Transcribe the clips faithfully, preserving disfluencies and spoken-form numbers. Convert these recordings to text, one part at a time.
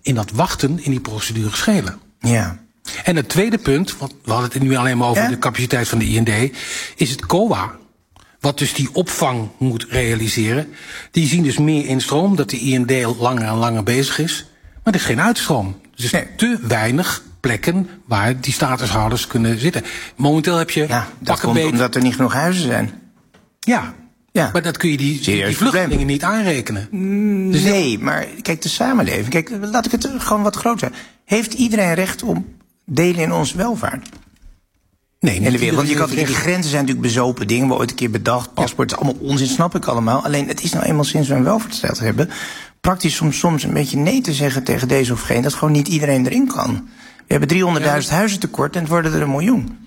in dat wachten in die procedure schelen. Ja. En het tweede punt, want we hadden het nu alleen maar over ja? de capaciteit van de I N D, is het C O A, wat dus die opvang moet realiseren. Die zien dus meer instroom, dat de I N D langer en langer bezig is. Maar er is geen uitstroom. Dus nee. te weinig plekken waar die statushouders kunnen zitten. Momenteel heb je... Ja, dat komt beet... omdat er niet genoeg huizen zijn. Ja, ja. Maar dat kun je die, die vluchtelingen probleem. niet aanrekenen. Mm, dus nee, heel... maar kijk, de samenleving... Kijk, laat ik het gewoon wat groter. Heeft iedereen recht om delen in onze welvaart? Nee, in de wereld. Want je kan, die grenzen zijn natuurlijk bezopen dingen. We hebben ooit een keer bedacht. Paspoort is allemaal onzin, snap ik allemaal. Alleen, het is nou eenmaal sinds we een welvaartsstaat hebben... praktisch soms, soms een beetje nee te zeggen tegen deze of geen... dat gewoon niet iedereen erin kan. We hebben driehonderdduizend ja. huizen tekort en het worden er een miljoen.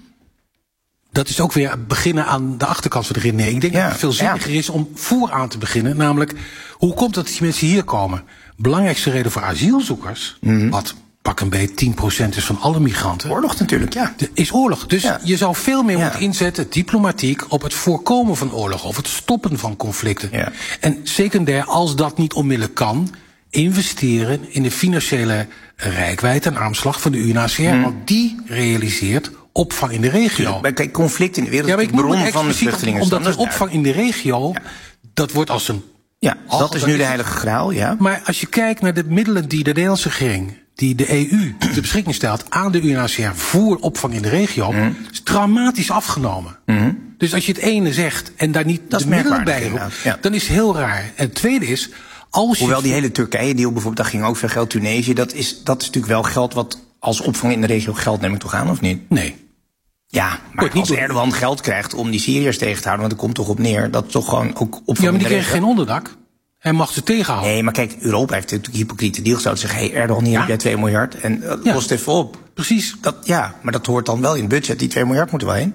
Dat is ook weer beginnen aan de achterkant van de rit. Nee, ik denk ja. dat het veel zinniger ja. is om vooraan te beginnen. Namelijk, hoe komt het dat die mensen hier komen? Belangrijkste reden voor asielzoekers... Mm-hmm. wat pak een beetje tien procent is van alle migranten. Oorlog natuurlijk, ja. De, is oorlog. Dus ja. je zou veel meer ja. moeten inzetten, diplomatiek... op het voorkomen van oorlog of het stoppen van conflicten. Ja. En secundair, als dat niet onmiddellijk kan... investeren in de financiële reikwijdte en armslag van de U N H C R. Mm. Want die realiseert opvang in de regio. Maar kijk, conflict in de wereld ja, is de bron van de vluchtelingen. Omdat de opvang in de regio, ja. dat wordt als een... Ja, dat is nu de heilige graal, ja. Maar als je kijkt naar de middelen die de Nederlandse regering... die de E U ter beschikking stelt aan de U N H C R... voor opvang in de regio, mm. is dramatisch afgenomen. Mm. Dus als je het ene zegt en daar niet dat de middelen bij roept... Ja. dan is het heel raar. En het tweede is... Als Hoewel je... die hele Turkije-deal bijvoorbeeld, daar ging ook veel geld. Tunesië, dat is, dat is natuurlijk wel geld wat als opvang in de regio geldt, neem ik toch aan, of niet? Nee. Ja, maar als niet Erdogan geld krijgt om die Syriërs tegen te houden... want er komt toch op neer dat toch gewoon ook opvang Ja, maar die kregen geen onderdak. Hij mag ze tegenhouden. Nee, maar kijk, Europa heeft natuurlijk hypocriete deal gestaan. Ze zeggen, hé, hey, Erdogan, hier ja. heb jij twee miljard en uh, ja. lost even op. Precies. Dat, ja, maar dat hoort dan wel in het budget. Die twee miljard moeten wel heen.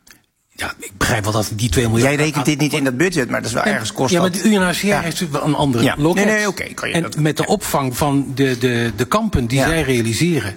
Ja, ik begrijp wel dat die twee miljard... Jij rekent dit niet in dat budget, maar dat is wel en, ergens kost Ja, dat. maar de U N H C R ja. heeft wel een andere ja. loket. Nee, nee, oké. Okay, en dat... met de opvang van de, de, de kampen die ja. zij realiseren...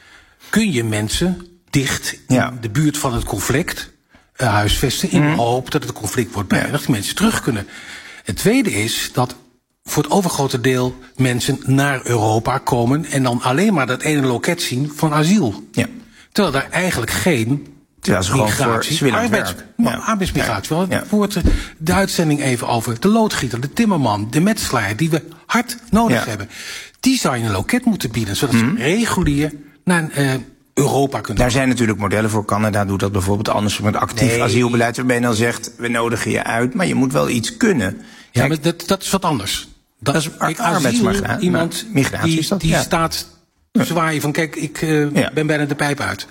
kun je mensen dicht in ja. de buurt van het conflict uh, huisvesten... in mm. hoop dat het conflict wordt beëindigd, ja. mensen terug kunnen. Het tweede is dat voor het overgrote deel mensen naar Europa komen... en dan alleen maar dat ene loket zien van asiel. Ja. Terwijl daar eigenlijk geen... Ja, ze migratie, voor arbeids, ja. arbeidsmigratie. Ja. Ja. Voor de uitzending even over de loodgieter, de timmerman, de metselaar... die we hard nodig ja. hebben. Die zou je een loket moeten bieden, zodat mm-hmm. ze regulier naar uh, Europa kunnen. Daar zijn natuurlijk modellen voor. Canada doet dat bijvoorbeeld anders met actief nee. asielbeleid... waarbij je dan zegt, we nodigen je uit, maar je moet wel iets kunnen. Ja, Kijk, maar dat, dat is wat anders. Dat, dat is ar- arbeidsmigratie. Iemand migratie die, is dat, die ja. staat zwaaien van, kijk, ik uh, ja. ben bijna de pijp uit.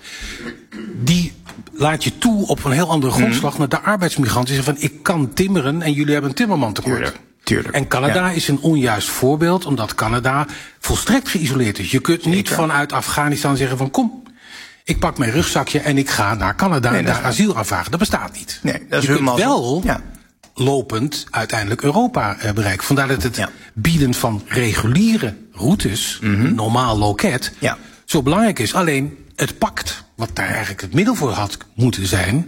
Die... laat je toe op een heel andere grondslag naar de arbeidsmigrant. Die zeggen van, ik kan timmeren en jullie hebben een timmerman tekort. Tuurlijk, tuurlijk. En Canada ja. is een onjuist voorbeeld, omdat Canada volstrekt geïsoleerd is. Je kunt Zeker. niet vanuit Afghanistan zeggen van, kom, ik pak mijn rugzakje en ik ga naar Canada nee, en daar asiel aanvragen. Dat bestaat niet. Nee, dat is je kunt wel ja. lopend uiteindelijk Europa uh, bereiken. Vandaar dat het ja. bieden van reguliere routes, mm-hmm. normaal loket, ja. zo belangrijk is. Alleen het pact, wat daar eigenlijk het middel voor had moeten zijn,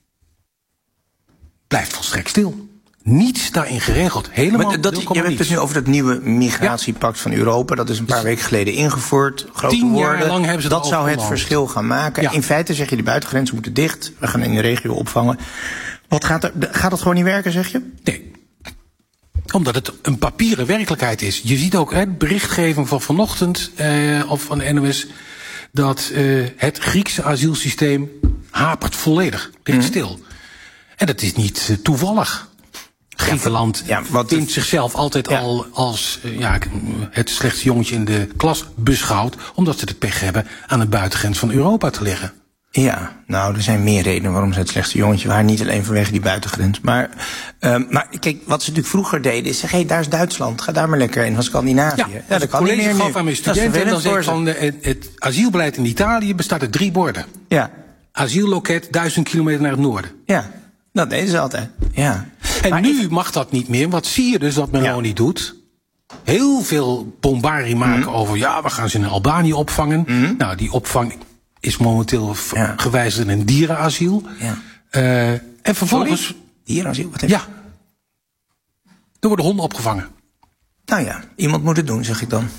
blijft volstrekt stil. Niets daarin geregeld. Helemaal. Maar dat, je hebt het nu over het nieuwe migratiepact ja. van Europa. Dat is een paar dus weken geleden ingevoerd. Grote tien woorden. jaar lang hebben ze dat zou het genomen. verschil gaan maken. Ja. In feite zeg je, de buitengrenzen moeten dicht. We gaan in de regio opvangen. Wat gaat, er, gaat dat gewoon niet werken, zeg je? Nee. Omdat het een papieren werkelijkheid is. Je ziet ook hè, berichtgeving van vanochtend eh, of van de N O S... dat uh, het Griekse asielsysteem hapert volledig, ligt mm. stil. En dat is niet uh, toevallig. Griekenland ja, ja, vindt de... zichzelf altijd ja. al als uh, ja, het slechtste jongetje in de klas beschouwd, omdat ze de pech hebben aan de buitengrens van Europa te liggen. Ja, nou, er zijn meer redenen waarom ze het slechtste jongetje waren. Niet alleen vanwege die buitengrens. Maar, uh, maar kijk, wat ze natuurlijk vroeger deden is zeggen, hé, hey, daar is Duitsland, ga daar maar lekker in van Scandinavië. Ja, ja dat kan niet meer gaf aan mijn studenten en dan zeg ik van het, het asielbeleid in Italië bestaat uit drie borden. Ja. Asielloket, duizend kilometer naar het noorden. Ja, dat deden ze altijd. Ja. En maar nu ik... mag dat niet meer. Wat zie je dus dat Meloni ja. doet? Heel veel bombarie maken mm-hmm. over, ja, we gaan ze in Albanië opvangen. Mm-hmm. Nou, die opvang is momenteel ja. gewijzigd in een dierenasiel. Ja. Uh, en vervolgens... Sorry? Dierenasiel? Wat heeft... Ja. Er worden honden opgevangen. Nou ja, iemand moet het doen, zeg ik dan.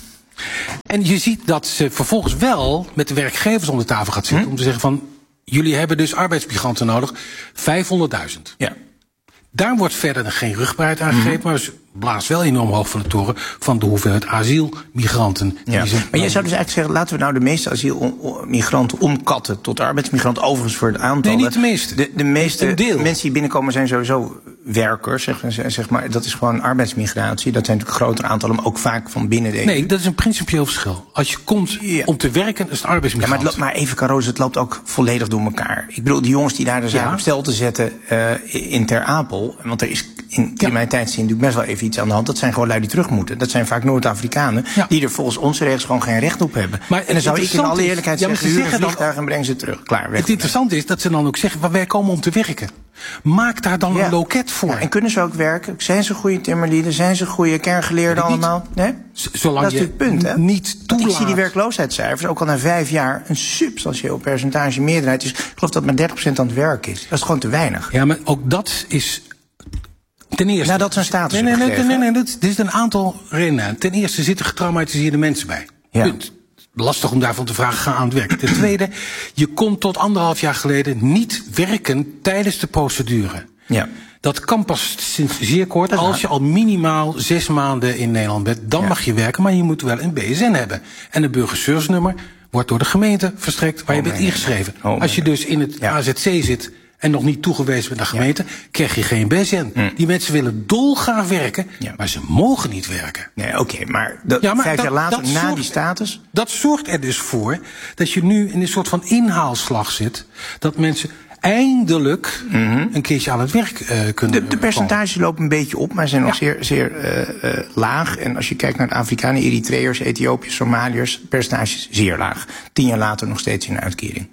En je ziet dat ze vervolgens wel met de werkgevers om de tafel gaat zitten. Hm? Om te zeggen van, jullie hebben dus arbeidsmigranten nodig. vijfhonderdduizend. Ja. Daar wordt verder geen rugbaarheid aan gegeven, mm. maar ze blaast wel enorm hoog van de toren van de hoeveelheid asielmigranten. Ja. Die maar je zou dus eigenlijk zeggen, laten we nou de meeste asielmigranten omkatten tot arbeidsmigranten. Overigens voor het aantal. Nee, niet de meeste. De, de meeste een deel. mensen die binnenkomen zijn sowieso werkers, zeg, zeg maar. Dat is gewoon arbeidsmigratie. Dat zijn natuurlijk grotere aantallen, maar ook vaak van binnen de E U. Nee, dat is een principieel verschil. Als je komt ja. om te werken, is het arbeidsmigrant. Ja, maar, het, maar even, Caroos, het loopt ook volledig door elkaar. Ik bedoel, die jongens die daar de zaak ja. op stel te zetten uh, in Ter Apel, want er is in criminaliteitszin natuurlijk best wel even iets aan de hand. Dat zijn gewoon lui die terug moeten. Dat zijn vaak Noord-Afrikanen ja. die er volgens onze regels gewoon geen recht op hebben. Maar en dan zou ik in alle eerlijkheid ja, zeggen, huur een vliegtuig en breng ze terug. Klaar, weg. Het interessante is dat ze dan ook zeggen, wij komen om te werken. Maak daar dan ja. een loket voor. Ja, en kunnen ze ook werken? Zijn ze goede timmerlieden? Zijn ze goede kerngeleerden allemaal? Nee? Zolang dat is je het punt, hè? Niet toelaat. Ik zie die werkloosheidscijfers ook al na vijf jaar een substantieel percentage meerderheid is. Ik geloof dat maar dertig procent aan het werk is. Dat is gewoon te weinig. Ja, maar ook dat is ten eerste. Nou, dat is een status. Nee, nee, nee, nee, nee, nee, nee. Dit is een aantal redenen. Ten eerste zitten getraumatiseerde mensen bij. Ja. Punt. Lastig om daarvan te vragen, ga aan het werk. Ten tweede, je kon tot anderhalf jaar geleden niet werken tijdens de procedure. Ja. Dat kan pas sinds zeer kort. Als je al minimaal zes maanden in Nederland bent, dan ja. mag je werken, maar je moet wel een B S N hebben. En een burgerservice-nummer wordt door de gemeente verstrekt waar oh, je bent ingeschreven. Oh, Als je dus in het ja. A Z C zit en nog niet toegewezen bent naar de gemeente, ja. krijg je geen B S N. Hm. Die mensen willen dolgraag werken, ja. maar ze mogen niet werken. Nee, oké, okay, maar, dat, ja, maar vijf dat, jaar later, na zorgt, die status? Dat zorgt er dus voor dat je nu in een soort van inhaalslag zit. Dat mensen eindelijk mm-hmm. een keertje aan het werk uh, kunnen De, de percentages komen. Lopen een beetje op, maar zijn nog ja. zeer, zeer uh, uh, laag. En als je kijkt naar de Afrikanen, Eritreërs, Ethiopiërs, Somaliërs, percentages zeer laag. Tien jaar later nog steeds in uitkering.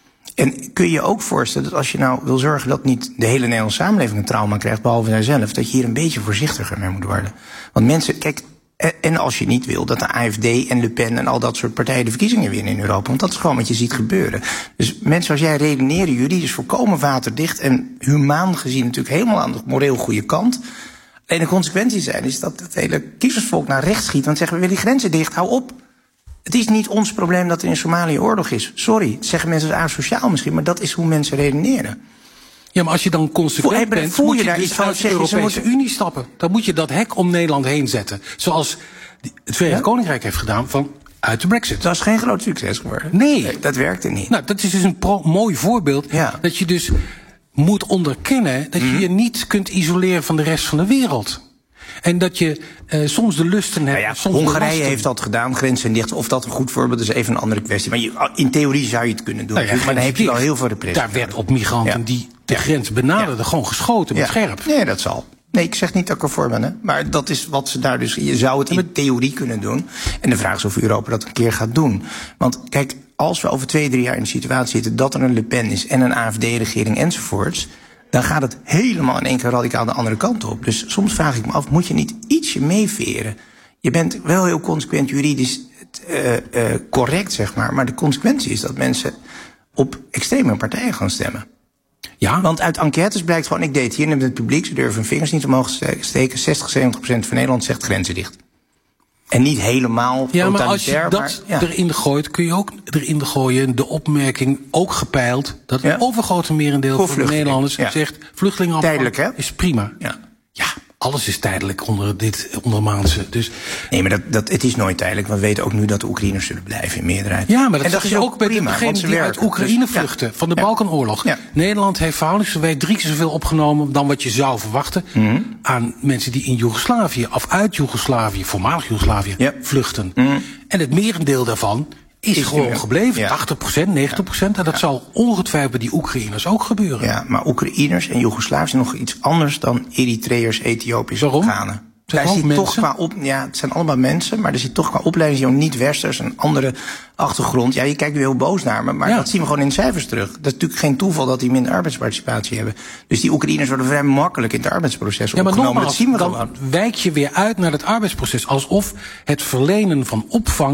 En kun je je ook voorstellen dat als je nou wil zorgen dat niet de hele Nederlandse samenleving een trauma krijgt, behalve zijzelf, dat je hier een beetje voorzichtiger mee moet worden. Want mensen, kijk, en als je niet wil dat de A F D en Le Pen en al dat soort partijen de verkiezingen winnen in Europa, want dat is gewoon wat je ziet gebeuren. Dus mensen als jij redeneren juridisch volkomen waterdicht en humaan gezien natuurlijk helemaal aan de moreel goede kant. Alleen de consequenties zijn is dat het hele kiezersvolk naar rechts schiet, want zeggen we willen die grenzen dicht, hou op. Het is niet ons probleem dat er in Somalië oorlog is. Sorry, dat zeggen mensen als asociaal misschien, maar dat is hoe mensen redeneren. Ja, maar als je dan consequent voel, bent, voel je, moet je daar dus iets van uit de Europese Unie stappen. Dan moet je dat hek om Nederland heen zetten. Zoals het Verenigd ja? Koninkrijk heeft gedaan van uit de Brexit. Dat is geen groot succes geworden. Nee. nee dat werkte niet. Nou, dat is dus een pro- mooi voorbeeld. Ja. Dat je dus moet onderkennen dat mm-hmm. je je niet kunt isoleren van de rest van de wereld. En dat je uh, soms de lusten hebt. Nou ja, soms Hongarije heeft dat gedaan, grenzen dicht. Of dat een goed voorbeeld is, even een andere kwestie. Maar je, in theorie zou je het kunnen doen. Nou ja, maar dan heb je al heel veel repressie. Daar werd op migranten ja. die de grens benaderden ja. gewoon geschoten met ja. scherp. Nee, dat zal. Nee, ik zeg niet dat ik ervoor ben, hè. Maar dat is wat ze daar dus. Je zou het in theorie kunnen doen. En de vraag is of Europa dat een keer gaat doen. Want kijk, als we over twee, drie jaar in de situatie zitten dat er een Le Pen is en een A F D-regering enzovoorts, dan gaat het helemaal in één keer radicaal de andere kant op. Dus soms vraag ik me af, moet je niet ietsje meeveren? Je bent wel heel consequent juridisch uh, uh, correct, zeg maar. Maar de consequentie is dat mensen op extreme partijen gaan stemmen. Ja. Want uit enquêtes blijkt gewoon, ik deed het hier in het publiek, ze durven hun vingers niet omhoog te steken. zestig, zeventig procent van Nederland zegt grenzen dicht. En niet helemaal ja, maar als je dat maar, ja. erin gooit, kun je ook erin gooien de opmerking, ook gepeild, dat het ja. overgrote merendeel Voor van de Nederlanders ja. zegt, vluchtelingenopvang is prima. Ja. ja, alles is tijdelijk onder dit ondermaanse. Dus nee, maar dat, dat, het is nooit tijdelijk, want we weten ook nu dat de Oekraïners zullen blijven in meerderheid. Ja, maar dat, en dat is ook bij degenen die uit Oekraïne dus, vluchten, ja. van de ja. Balkanoorlog. Ja. Nederland heeft verhoudingsgewijs drie keer zoveel opgenomen dan wat je zou verwachten mm-hmm. aan mensen die in Joegoslavië of uit Joegoslavië, voormalig Joegoslavië, ja. vluchten. Mm-hmm. En het merendeel daarvan is, is gewoon gebleven. Ja. tachtig procent, negentig procent. En dat ja. zal ongetwijfeld bij die Oekraïners ook gebeuren. Ja, maar Oekraïners en Joegoslaviërs zijn nog iets anders dan Eritreërs, Ethiopiërs, Afghanen. Daar zit toch qua op, ja, het zijn allemaal mensen, maar er zit toch qua opleiding niet-westers, een andere achtergrond. Ja, je kijkt nu heel boos naar me, maar ja. dat zien we gewoon in de cijfers terug. Dat is natuurlijk geen toeval dat die minder arbeidsparticipatie hebben. Dus die Oekraïners worden vrij makkelijk in het arbeidsproces ja, opgenomen. Maar nogmaals, dat zien we dan gewoon. wijk je weer uit naar het arbeidsproces, alsof het verlenen van opvang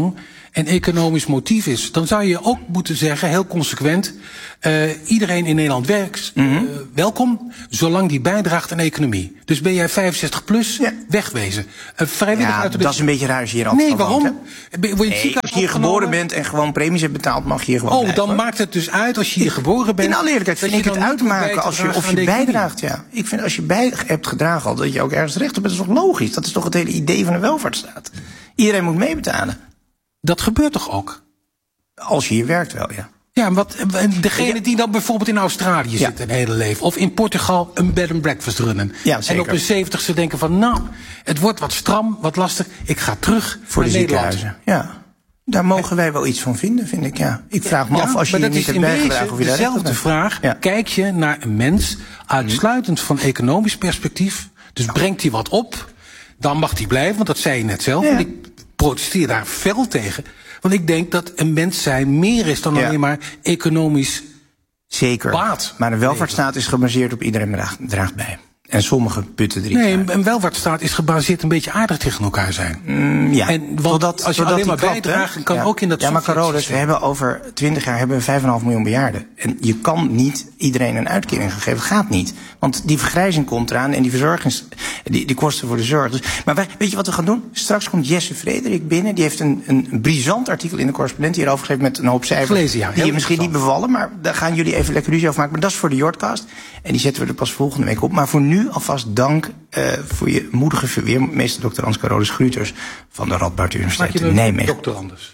en economisch motief is, dan zou je ook moeten zeggen, heel consequent, uh, iedereen in Nederland werkt, uh, mm-hmm. welkom, zolang die bijdraagt aan de economie. Dus ben jij vijfenzestig plus, ja. wegwezen. Uh, vrijwillig ja, uit de dat is een beetje raar als je hier altijd Nee, waarom? Woont, Word je nee, als je hier geboren bent en gewoon premies hebt betaald, mag je hier gewoon Oh, blijven, dan hoor. maakt het dus uit als je hier geboren bent. In alle eerlijkheid vind ik het uitmaken als je, of je bijdraagt, ja. Ik vind als je bij hebt gedragen al, dat je ook ergens recht op hebt, dat is toch logisch? Dat is toch het hele idee van de welvaartsstaat? Iedereen moet meebetalen. Dat gebeurt toch ook? Als je hier werkt wel, ja. Ja, wat, degene die dan bijvoorbeeld in Australië ja. zit een hele leven. Of in Portugal een bed and breakfast runnen. Ja, zeker. En op hun zeventigste denken van, nou, het wordt wat stram, wat lastig. Ik ga terug voor naar de Nederland. ziekenhuizen. Ja. Daar mogen wij wel iets van vinden, vind ik, ja. Ik vraag me ja, af, als je maar je dat niet is hebt in bijgedragen of je daar recht op dezelfde hebt. vraag. Ja. Kijk je naar een mens uitsluitend van economisch perspectief. Dus brengt hij wat op, dan mag hij blijven. Want dat zei je net zelf. Ja. En ik protesteer daar fel tegen. Want ik denk dat een mens zijn meer is dan Ja. alleen maar economisch Zeker. baat. Maar een welvaartsstaat is gebaseerd op iedereen draagt, draagt bij. En sommige putten drie. Nee, een welvaartsstaat is gebaseerd een beetje aardig tegen elkaar zijn. Mm, ja. En want Totdat, als je totdat alleen maar die klapt, bijdraagt, hè? kan ja. ook in dat Ja, maar Sovjet-systeem. Carolus, we hebben over twintig jaar hebben we vijf komma vijf miljoen bejaarden. En je kan niet iedereen een uitkering geven. Dat gaat niet. Want die vergrijzing komt eraan en die verzorgings, die, die kosten voor de zorg. Dus, maar wij, weet je wat we gaan doen? Straks komt Jesse Frederik binnen. Die heeft een, een brisant artikel in de Correspondent hierover geschreven met een hoop cijfers. Gelezen, ja, die je heel misschien niet bevallen, maar daar gaan jullie even lekker ruzie over maken. Maar dat is voor de Jordcast. En die zetten we er pas volgende week op. Maar voor nu alvast dank uh, voor je moedige verweer, meester dokter Hans Carolus Grüters van de Radboud Universiteit in Nijmegen. Dokter Anders.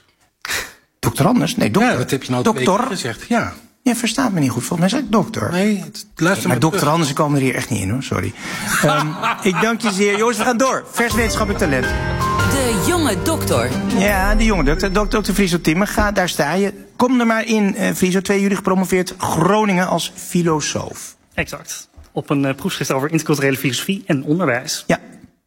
Dokter Anders? Nee, dokter. Ja, dat heb je nou dokter. twee keer gezegd. Ja. Ja, verstaat me niet goed. Volgens mij zei ik dokter. Nee, het, luister maar maar dokter Anders komen er hier echt niet in, hoor. Sorry. um, ik dank je zeer. Jongens, we gaan door. Vers wetenschappelijk talent. De jonge dokter. Ja, de jonge dokter. Dokter Friso Timmer, ga, daar sta je. Kom er maar in, uh, Friso. twee juli gepromoveerd. Groningen als filosoof. Exact. Op een uh, proefschrift over interculturele filosofie en onderwijs. Ja.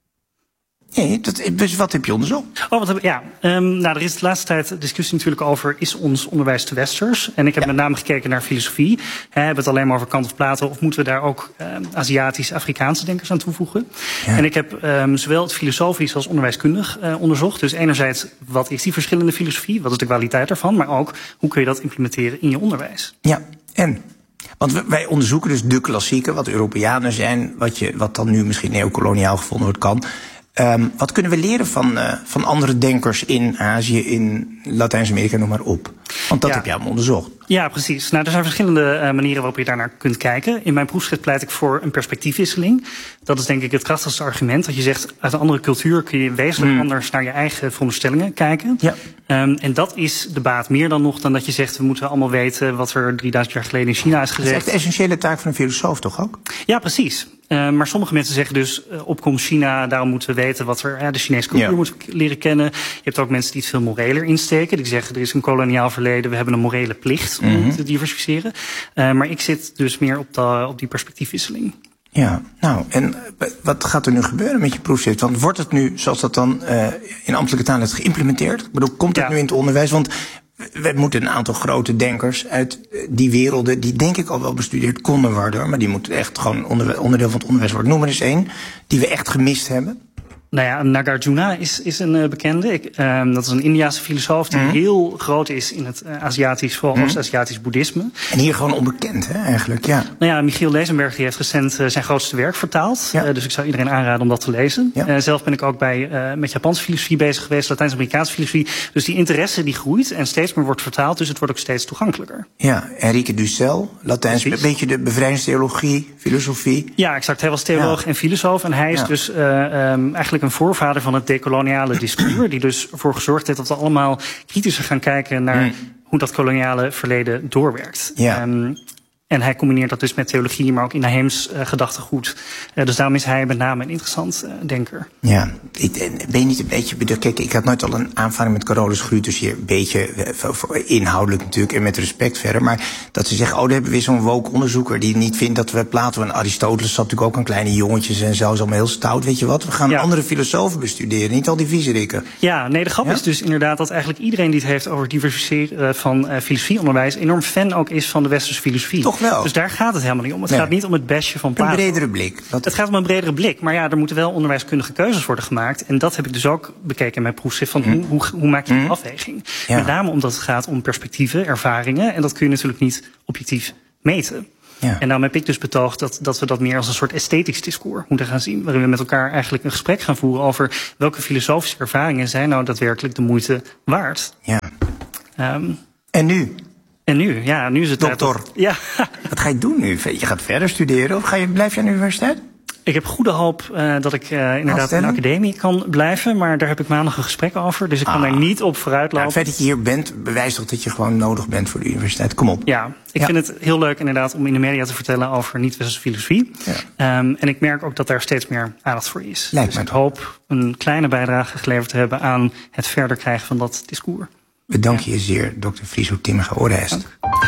Nee, dat, dus wat heb je onderzocht? Oh, wat heb ik? Ja, um, nou, er is de laatste tijd discussie natuurlijk over, is ons onderwijs te westers? En ik heb ja. met name gekeken naar filosofie. He, hebben we het alleen maar over Kant of Plato, of moeten we daar ook um, Aziatisch, Afrikaanse denkers aan toevoegen? Ja. En ik heb um, zowel het filosofisch als onderwijskundig uh, onderzocht. Dus enerzijds, wat is die verschillende filosofie? Wat is de kwaliteit daarvan? Maar ook, hoe kun je dat implementeren in je onderwijs? Ja, en? Want wij onderzoeken dus de klassieken, wat Europeanen zijn, wat, je, wat dan nu misschien neocoloniaal gevonden wordt, kan. Um, wat kunnen we leren van, uh, van andere denkers in Azië, in Latijns-Amerika, noem maar op? Want dat ja. heb jij allemaal onderzocht. Ja, precies. Nou, er zijn verschillende uh, manieren waarop je daarnaar kunt kijken. In mijn proefschrift pleit ik voor een perspectiefwisseling. Dat is denk ik het krachtigste argument. Dat je zegt, uit een andere cultuur kun je wezenlijk mm. anders naar je eigen veronderstellingen kijken. Ja. Um, en dat is de baat meer dan nog dan dat je zegt, we moeten allemaal weten wat er drieduizend jaar geleden in China is gezegd. Dat is echt de essentiële taak van een filosoof, toch ook? Ja, precies. Uh, maar sommige mensen zeggen dus, uh, opkomst China, daarom moeten we weten wat er, uh, de Chinese cultuur ja. moeten leren kennen. Je hebt ook mensen die het veel moreler insteken. Die zeggen, er is een koloniaal verleden, we hebben een morele plicht om mm-hmm. te diversificeren. Uh, maar ik zit dus meer op, de, op die perspectiefwisseling. Ja, nou, en wat gaat er nu gebeuren met je proefschrift? Want wordt het nu, zoals dat dan uh, in ambtelijke taal is geïmplementeerd? Ik bedoel, komt het ja. nu in het onderwijs? Want we moeten een aantal grote denkers uit die werelden, die denk ik al wel bestudeerd konden worden, maar die moeten echt gewoon onderdeel van het onderwijs worden. Noem er eens één die we echt gemist hebben. Nou ja, Nagarjuna is, is een uh, bekende. Ik, um, dat is een Indiase filosoof die mm. heel groot is in het uh, Aziatisch, vooral mm. Oost-Aziatisch boeddhisme. En hier gewoon onbekend, hè, eigenlijk, ja. Nou ja, Michiel Lezenberg die heeft recent uh, zijn grootste werk vertaald. Ja. Uh, dus ik zou iedereen aanraden om dat te lezen. Ja. Uh, zelf ben ik ook bij, uh, met Japanse filosofie bezig geweest, Latijns-Amerikaanse filosofie. Dus die interesse die groeit en steeds meer wordt vertaald, dus het wordt ook steeds toegankelijker. Ja, Enrique Dussel, Latijns, een beetje de bevrijdingstheologie, filosofie. Ja, exact. Hij was theoloog ja. en filosoof en hij is ja. dus uh, um, eigenlijk een voorvader van het decoloniale discours, die dus ervoor gezorgd heeft dat we allemaal kritischer gaan kijken naar mm. hoe dat koloniale verleden doorwerkt. Ja. Um, en hij combineert dat dus met theologie, maar ook in Naheems uh, gedachtegoed. Uh, dus daarom is hij met name een interessant uh, denker. Ja, ik ben je niet een beetje bedoeld. Kijk, ik had nooit al een aanvaring met Carolus Grüters hier. Een beetje uh, inhoudelijk natuurlijk en met respect verder. Maar dat ze zeggen, oh, dan hebben we weer zo'n woke onderzoeker die niet vindt dat we Plato en Aristoteles, zat natuurlijk ook aan kleine jongetjes en zo, is allemaal heel stout. Weet je wat? We gaan ja. andere filosofen bestuderen, niet al die viezerikken. Ja, nee, de grap ja? is dus inderdaad dat eigenlijk iedereen die het heeft over diversificeren van uh, filosofieonderwijs enorm fan ook is van de westerse filosofie. Toch? wel. Dus daar gaat het helemaal niet om. Het nee. gaat niet om het basje van Plato. Een bredere blik. Dat... Het gaat om een bredere blik. Maar ja, er moeten wel onderwijskundige keuzes worden gemaakt. En dat heb ik dus ook bekeken in mijn proefschrift. Van mm. hoe, hoe, hoe maak je die mm. afweging? Ja. Met name omdat het gaat om perspectieven, ervaringen. En dat kun je natuurlijk niet objectief meten. Ja. En daarom heb ik dus betoogd dat, dat we dat meer als een soort esthetisch discours moeten gaan zien. Waarin we met elkaar eigenlijk een gesprek gaan voeren over welke filosofische ervaringen zijn nou daadwerkelijk de moeite waard. Ja. Um, en nu? En nu? Ja, nu is het tijd. Dokter. Ja. Wat ga je doen nu? Je gaat verder studeren of ga je, blijf je aan de universiteit? Ik heb goede hoop uh, dat ik uh, inderdaad in de academie kan blijven. Maar daar heb ik maandag een gesprek over. Dus ik kan ah. daar niet op vooruit lopen. Ja, het feit dat je hier bent, bewijst toch dat je gewoon nodig bent voor de universiteit. Kom op. Ja, ik ja. vind het heel leuk inderdaad om in de media te vertellen over niet-westerse filosofie. Ja. Um, en ik merk ook dat daar steeds meer aandacht voor is. Lijkt dus ik hoop een kleine bijdrage geleverd te hebben aan het verder krijgen van dat discours. Bedank je zeer, dokter Friso Timmega-Oorhest.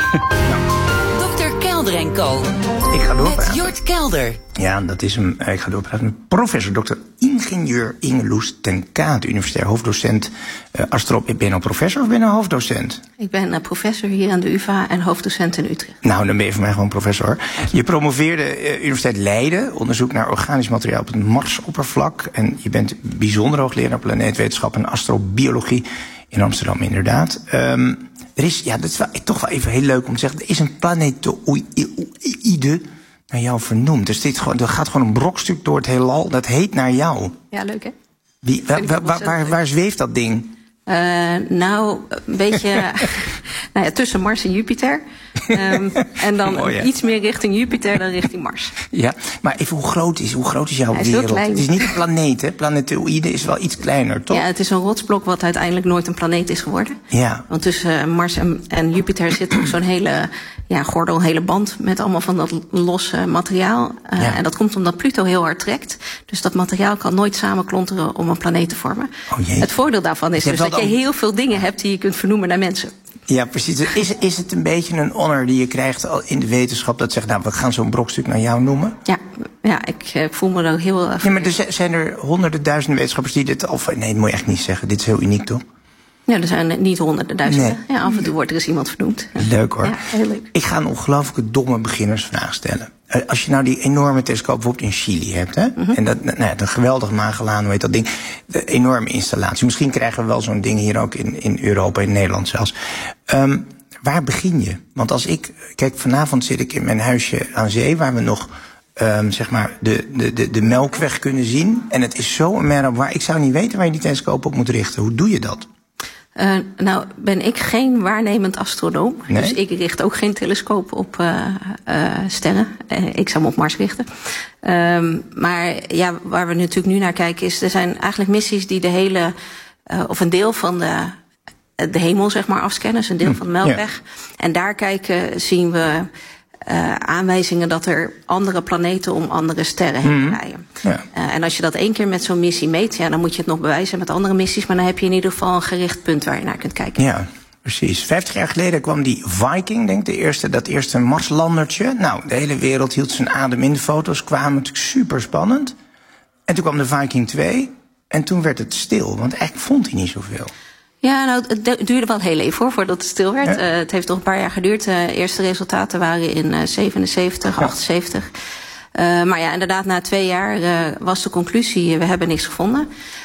dokter Kelder en Co. Ik ga doorpraten. Met Jort Kelder. Ja, dat is hem. Ik ga doorpraten met professor dokter ingenieur Ingeloes ten Kate, universitair hoofddocent uh, Astrop. Ben je nou professor of ben je nou hoofddocent? Ik ben uh, professor hier aan de U vA en hoofddocent in Utrecht. Nou, dan ben je voor mij gewoon professor. Je promoveerde uh, Universiteit Leiden, onderzoek naar organisch materiaal op het Marsoppervlak. En je bent bijzonder hoogleraar planeetwetenschap en astrobiologie in Amsterdam, inderdaad. Um, er is, ja, dat is wel, toch wel even heel leuk om te zeggen, er is een planetoïde naar jou vernoemd. Dus dit gewoon, er gaat gewoon een brokstuk door het heelal, dat heet naar jou. Ja, leuk hè? Wie, waar, waar, waar, waar, waar zweeft dat ding? Uh, nou, een beetje nou ja, tussen Mars en Jupiter. Um, en dan Mooi, ja. iets meer richting Jupiter dan richting Mars. Ja, maar even hoe groot is, hoe groot is jouw is wereld? Het is niet een planeet, hè? Planetoïde is wel iets kleiner, toch? Ja, het is een rotsblok wat uiteindelijk nooit een planeet is geworden. Ja. Want tussen Mars en, en Jupiter zit ook zo'n hele ja, gordel, een hele band met allemaal van dat losse materiaal. Uh, ja. En dat komt omdat Pluto heel hard trekt. Dus dat materiaal kan nooit samenklonteren om een planeet te vormen. Oh, jee. Het voordeel daarvan is dus dat je heel veel dingen hebt die je kunt vernoemen naar mensen. Ja, precies. Is, is het een beetje een honor die je krijgt in de wetenschap dat zegt, nou, we gaan zo'n brokstuk naar jou noemen? Ja, ja ik, ik voel me er heel erg. Ja, maar er zijn er honderden duizenden wetenschappers die dit, of nee, dat moet je echt niet zeggen. Dit is heel uniek, toch? Ja, er zijn niet honderden duizenden. Nee. Ja, af en toe wordt er eens iemand vernoemd. Leuk hoor. Ja, heel leuk. Ik ga een ongelooflijke domme beginnersvraag stellen. Als je nou die enorme telescoop bijvoorbeeld in Chili hebt, hè? Mm-hmm. En dat, nou ja, een geweldig Magellaan, hoe heet dat ding? De enorme installatie. Misschien krijgen we wel zo'n ding hier ook in, in Europa, in Nederland zelfs. Um, waar begin je? Want als ik, kijk, vanavond zit ik in mijn huisje aan zee, waar we nog Um, zeg maar de, de, de, de Melkweg kunnen zien. En het is zo een mer waar ik zou niet weten waar je die telescoop op moet richten. Hoe doe je dat? Uh, nou, ben ik geen waarnemend astronoom. Nee? Dus ik richt ook geen telescoop op uh, uh, sterren. Uh, ik zou hem op Mars richten. Um, maar ja, waar we natuurlijk nu naar kijken is, er zijn eigenlijk missies die de hele, uh, of een deel van de, de hemel zeg maar afscannen. Dus een deel hm, van de Melkweg. Ja. En daar kijken zien we Uh, aanwijzingen dat er andere planeten om andere sterren heen mm-hmm. rijden. Ja. Uh, en als je dat één keer met zo'n missie meet, ja, dan moet je het nog bewijzen met andere missies, maar dan heb je in ieder geval een gericht punt waar je naar kunt kijken. Ja, precies. Vijftig jaar geleden kwam die Viking, denk ik, de eerste, dat eerste Marslandertje. Nou, de hele wereld hield zijn adem in. De foto's kwamen natuurlijk super spannend. En toen kwam de Viking twee en toen werd het stil, want eigenlijk vond hij niet zoveel. Ja, nou, het duurde wel heel even hoor, voordat het stil werd. Ja. Uh, het heeft toch een paar jaar geduurd. De uh, eerste resultaten waren in uh, zevenenzeventig, ja. achtenzeventig. Uh, maar ja, inderdaad, na twee jaar uh, was de conclusie, we hebben niks gevonden.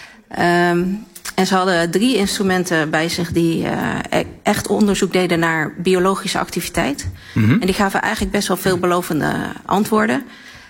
Um, en ze hadden drie instrumenten bij zich die uh, echt onderzoek deden naar biologische activiteit. Mm-hmm. En die gaven eigenlijk best wel veelbelovende antwoorden.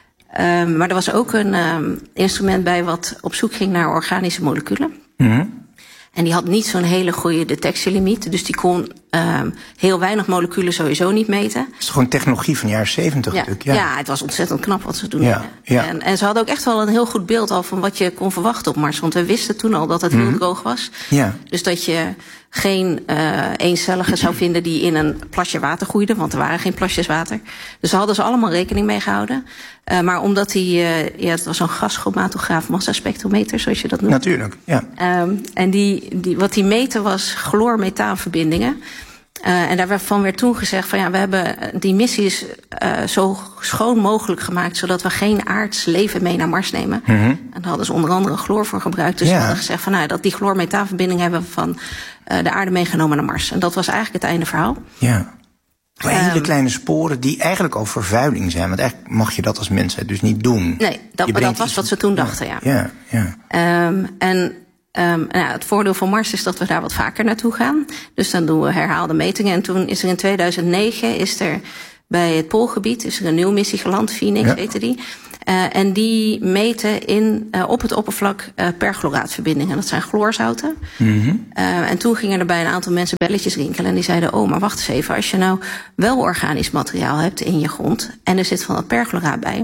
Um, maar er was ook een um, instrument bij wat op zoek ging naar organische moleculen. Mm-hmm. En die had niet zo'n hele goede detectielimiet. Dus die kon um, heel weinig moleculen sowieso niet meten. Het is gewoon technologie van de jaren zeventig ja, natuurlijk. Ja. ja, het was ontzettend knap wat ze doen. Ja, ja. En, en ze hadden ook echt wel een heel goed beeld al van wat je kon verwachten op Mars. Want we wisten toen al dat het heel mm-hmm. droog was. Ja. Dus dat je geen uh, eencellige zou vinden die in een plasje water groeide. Want er waren geen plasjes water. Dus daar hadden ze allemaal rekening mee gehouden. Uh, maar omdat die, uh, ja, het was zo'n gaschromatograaf massaspectrometer, zoals je dat noemt. Natuurlijk, ja. Um, en die, die, wat die meten was chloormethaanverbindingen. Uh, en daarvan werd toen gezegd van ja, we hebben die missies uh, zo schoon mogelijk gemaakt, zodat we geen aards leven mee naar Mars nemen. Mm-hmm. En daar hadden ze onder andere chloor voor gebruikt. Dus ja. we hadden gezegd van nou, dat die chloormethaanverbinding hebben we van uh, de aarde meegenomen naar Mars. En dat was eigenlijk het einde verhaal. Ja. Maar hele um, kleine sporen die eigenlijk al vervuiling zijn. Want eigenlijk mag je dat als mensheid dus niet doen. Nee, dat, dat was wat ze toen dachten, ja. ja, ja. Um, en um, nou, het voordeel van Mars is dat we daar wat vaker naartoe gaan. Dus dan doen we herhaalde metingen. En toen is er in tweeduizend negen is er bij het Poolgebied is er een nieuwe missie geland, Phoenix ja. heette die. Uh, en die meten in, uh, op het oppervlak uh, perchloraatverbindingen. Dat zijn chloorzouten. Mm-hmm. Uh, en toen gingen er bij een aantal mensen belletjes rinkelen. En die zeiden, oh, maar wacht eens even. Als je nou wel organisch materiaal hebt in je grond en er zit van dat perchloraat bij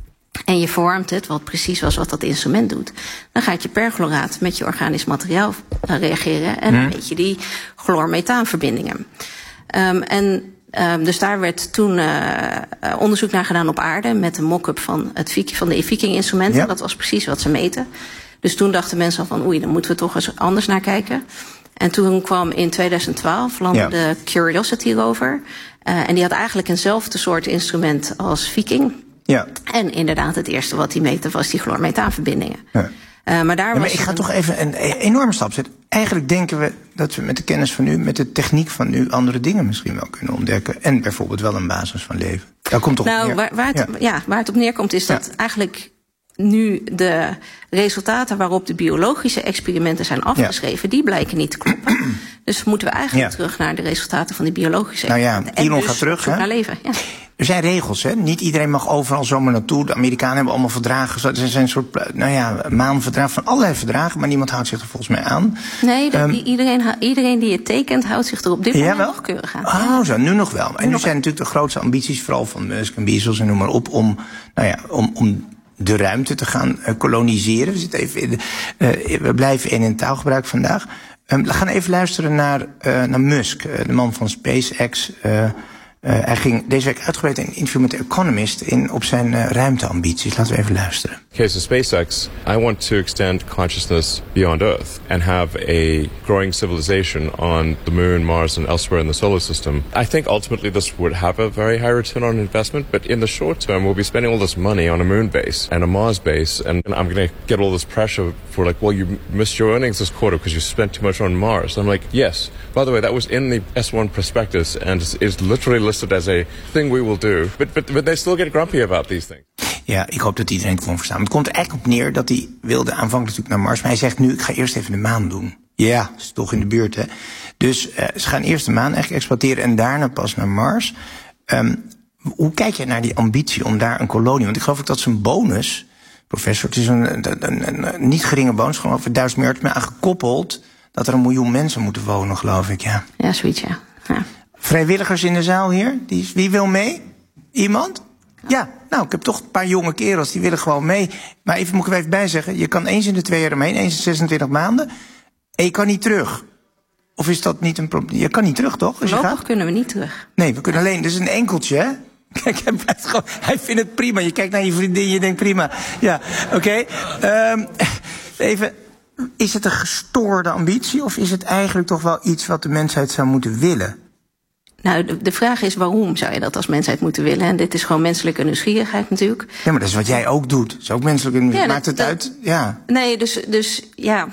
en je verwarmt het, wat precies was wat dat instrument doet, dan gaat je perchloraat met je organisch materiaal uh, reageren. En dan mm. weet je die chloormethaanverbindingen. Um, en Um, dus daar werd toen uh, onderzoek naar gedaan op aarde met een mock-up van, het, van de Viking-instrumenten. Ja. Dat was precies wat ze meten. Dus toen dachten mensen al van oei, dan moeten we toch eens anders naar kijken. En toen kwam in tweeduizend twaalf landde ja. de Curiosity rover. Uh, en die had eigenlijk eenzelfde soort instrument als Viking. Ja. En inderdaad, het eerste wat die meten was die chloormethaanverbindingen. Ja. Uh, maar daar ja, maar was ik ga een... toch even een enorme stap zetten. Eigenlijk denken we dat we met de kennis van nu, met de techniek van nu, andere dingen misschien wel kunnen ontdekken. En bijvoorbeeld wel een basis van leven. Daar komt toch nou, op neer. Waar, waar, het, ja. Ja, waar het op neerkomt is dat ja. eigenlijk nu de resultaten waarop de biologische experimenten zijn afgeschreven, ja. die blijken niet te kloppen. Dus moeten we eigenlijk ja. terug naar de resultaten van die biologische nou ja, experimenten. Elon dus gaat terug, hè? Naar leven. Ja. Er zijn regels, hè? Niet iedereen mag overal zomaar naartoe. De Amerikanen hebben allemaal verdragen. Er zijn een soort, nou ja, maanverdragen van allerlei verdragen, maar niemand houdt zich er volgens mij aan. Nee, de, um, iedereen, iedereen die het tekent, houdt zich er op dit moment nog keurig aan. Oh, zo, nu nog wel. En nu, nu zijn natuurlijk de grootste ambities, vooral van Musk en Bezos en noem maar op, om, nou ja, om, om de ruimte te gaan uh, koloniseren. We zitten even in de, uh, we blijven in het taalgebruik vandaag. Um, we gaan even luisteren naar, uh, naar Musk, uh, de man van SpaceX. Uh, Uh, hij ging deze week uitgebreid in een interview met The Economist in op zijn uh, ruimteambities. Laten we even luisteren. Okay, so SpaceX, I want to extend consciousness beyond Earth and have a growing civilization on the moon, Mars and elsewhere in the solar system. I think ultimately this would have a very high return on investment, but in the short term we'll be spending all this money on a moon base and a Mars base, and I'm going to get all this pressure for like, well, you missed your earnings this quarter because you spent too much on Mars. And I'm like, yes, by the way, that was in the S one prospectus and is, is literally listed as a thing we will do. But, but, but they still get grumpy about these things. Ja, ik hoop dat iedereen het kon verstaan. Het komt er eigenlijk op neer dat hij wilde aanvankelijk natuurlijk naar Mars. Maar hij zegt nu, ik ga eerst even de maan doen. Ja, is toch in de buurt, hè. Dus uh, ze gaan eerst de maan eigenlijk exploiteren en daarna pas naar Mars. Um, hoe kijk je naar die ambitie om daar een kolonie... Want ik geloof ook dat ze een bonus, professor... het is een, een, een, een niet geringe bonus, gewoon over duizend miljard... maar aangekoppeld dat er een miljoen mensen moeten wonen, geloof ik, ja. Ja, zoiets, ja. ja. Vrijwilligers in de zaal hier? Die, wie wil mee? Iemand? Ja, nou, ik heb toch een paar jonge kerels, die willen gewoon mee. Maar even, moet ik er even bij zeggen, je kan eens in de twee jaar omheen, eens in zesentwintig maanden... en je kan niet terug. Of is dat niet een probleem? Je kan niet terug, toch? Als Voorlopig je gaat? kunnen we niet terug. Nee, we kunnen alleen, dus een enkeltje, hè? Kijk, hij, blijft gewoon, hij vindt het prima. Je kijkt naar je vriendin, je denkt prima. Ja, oké. Okay. Um, even, is het een gestoorde ambitie... of is het eigenlijk toch wel iets wat de mensheid zou moeten willen? Nou, de, de vraag is waarom zou je dat als mensheid moeten willen? En dit is gewoon menselijke nieuwsgierigheid natuurlijk. Ja, maar dat is wat jij ook doet. Dat is ook menselijke nieuwsgierigheid. Ja, Maakt het dat, uit? Ja. Nee, dus, dus ja...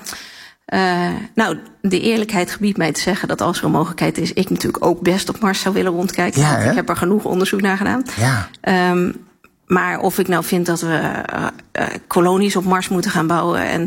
Uh, nou, de eerlijkheid gebiedt mij te zeggen dat als er een mogelijkheid is... ik natuurlijk ook best op Mars zou willen rondkijken. Ja, ik heb er genoeg onderzoek naar gedaan. Ja. Um, maar of ik nou vind dat we uh, uh, kolonies op Mars moeten gaan bouwen... en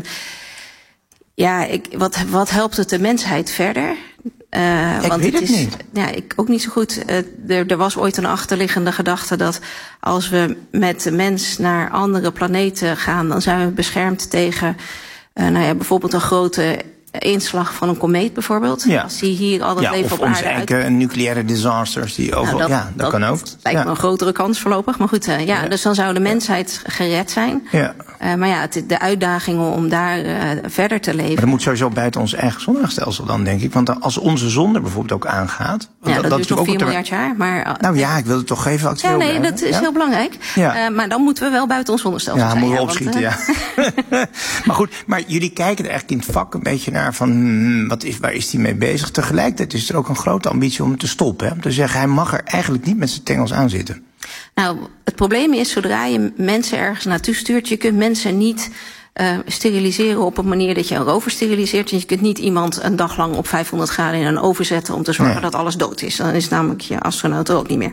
ja, ik, wat, wat helpt het de mensheid verder? Uh, ik want weet het het is, niet. Ja, ik ook niet zo goed. Uh, er, er was ooit een achterliggende gedachte dat als we met de mens naar andere planeten gaan... dan zijn we beschermd tegen uh, nou ja, bijvoorbeeld een grote inslag van een komeet bijvoorbeeld. Ja. Als die hier al het ja, leven of op aarde onze eigen uit... nucleaire disasters die overal... Nou, dat, ja, dat, dat kan ook. Lijkt ja. me een grotere kans voorlopig. Maar goed, uh, ja, ja, dus dan zou de mensheid gered zijn. Ja. Uh, maar ja, het, de uitdagingen om daar uh, verder te leven... Maar dat moet sowieso buiten ons eigen zonnestelsel dan, denk ik. Want als onze zon er bijvoorbeeld ook aangaat... Ja, dat, dat duurt nog vier ter... miljard jaar. Maar, uh, nou ja, ik wil het toch even actueel Ja, nee, blijven. dat is ja? heel belangrijk. Ja. Uh, maar dan moeten we wel buiten ons zonnestelsel ja, zijn. Moeten we ja, opschieten, want, uh... ja. Maar goed, maar jullie kijken er eigenlijk in het vak een beetje naar van... Hmm, wat is, waar is hij mee bezig? Tegelijkertijd is er ook een grote ambitie om hem te stoppen. Hè? Om te zeggen, hij mag er eigenlijk niet met zijn tengels aan zitten. Nou, het probleem is, zodra je mensen ergens naartoe stuurt... je kunt mensen niet uh, steriliseren op een manier dat je een rover steriliseert. Want je kunt niet iemand een dag lang op vijfhonderd graden in een oven zetten om te zorgen nee. dat alles dood is. Dan is namelijk je astronaut er ook niet meer.